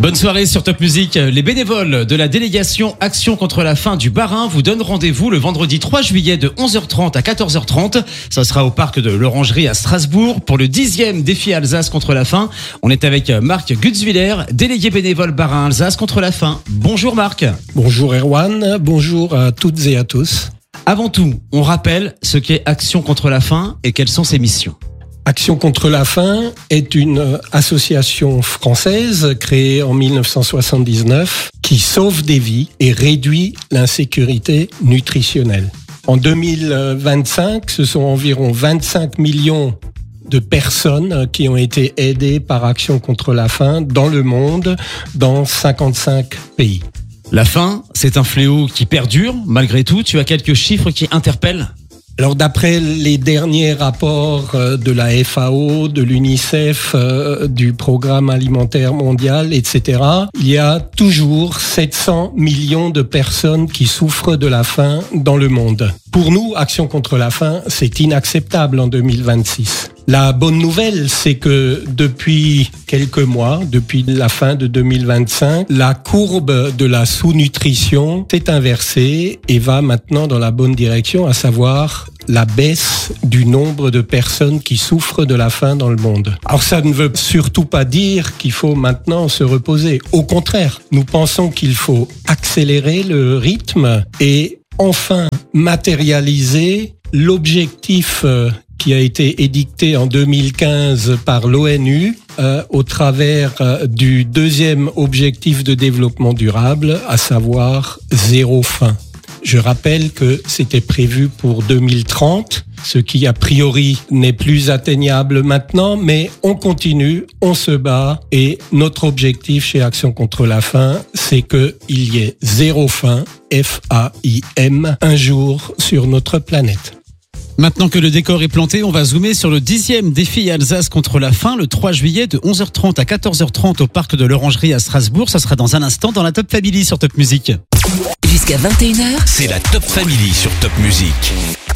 Bonne soirée sur Top Music. Les bénévoles de la délégation Action contre la faim du Bas-Rhin vous donnent rendez-vous le vendredi 3 juillet de 11h30 à 14h30. Ça sera au parc de l'Orangerie à Strasbourg pour le 10e défi Alsace contre la faim. On est avec Marc Gutzwiller, délégué bénévole Bas-Rhin Alsace contre la faim. Bonjour Marc. Bonjour Erwan, bonjour à toutes et à tous. Avant tout, on rappelle ce qu'est Action contre la faim et quelles sont ses missions. Action contre la faim est une association française créée en 1979 qui sauve des vies et réduit l'insécurité nutritionnelle. En 2025, ce sont environ 25 millions de personnes qui ont été aidées par Action contre la faim dans le monde, dans 55 pays. La faim, c'est un fléau qui perdure. Malgré tout, tu as quelques chiffres qui interpellent. Alors d'après les derniers rapports de la FAO, de l'UNICEF, du Programme alimentaire mondial, etc., il y a toujours 700 millions de personnes qui souffrent de la faim dans le monde. Pour nous, Action contre la faim, c'est inacceptable en 2026. La bonne nouvelle, c'est que depuis quelques mois, depuis la fin de 2025, la courbe de la sous-nutrition s'est inversée et va maintenant dans la bonne direction, à savoir la baisse du nombre de personnes qui souffrent de la faim dans le monde. Alors ça ne veut surtout pas dire qu'il faut maintenant se reposer. Au contraire, nous pensons qu'il faut accélérer le rythme et enfin matérialiser l'objectif qui a été édicté en 2015 par l'ONU au travers du deuxième objectif de développement durable, à savoir zéro faim. Je rappelle que c'était prévu pour 2030, ce qui a priori n'est plus atteignable maintenant, mais on continue, on se bat et notre objectif chez Action contre la faim, c'est qu'il y ait zéro faim, F-A-I-M, un jour sur notre planète. Maintenant que le décor est planté, on va zoomer sur le 10e défi Alsace contre la faim le 3 juillet de 11h30 à 14h30 au parc de l'Orangerie à Strasbourg. Ça sera dans un instant dans la Top Family sur Top Music. Jusqu'à 21h, c'est la Top Family sur Top Music.